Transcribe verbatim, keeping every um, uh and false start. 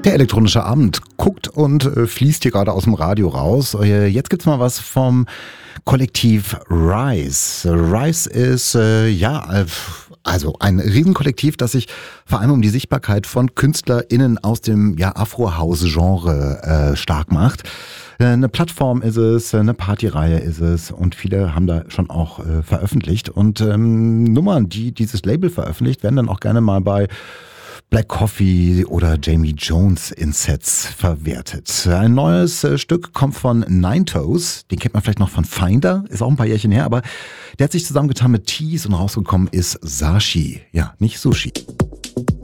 Der elektronische Abend guckt und äh, fließt hier gerade aus dem Radio raus. Äh, jetzt gibt's mal was vom Kollektiv Rise. Rise ist, äh, ja, äh, also ein Riesenkollektiv, das sich vor allem um die Sichtbarkeit von KünstlerInnen aus dem ja, Afro-House-Genre äh, stark macht. Äh, eine Plattform ist es, eine Partyreihe ist es und viele haben da schon auch äh, veröffentlicht. Und ähm, Nummern, die dieses Label veröffentlicht, werden dann auch gerne mal bei Black Coffee oder Jamie Jones in Sets verwertet. Ein neues äh, Stück kommt von Nine Toes, den kennt man vielleicht noch von Finder, ist auch ein paar Jährchen her, aber der hat sich zusammengetan mit Tease und rausgekommen ist Sashi, ja, nicht Sushi.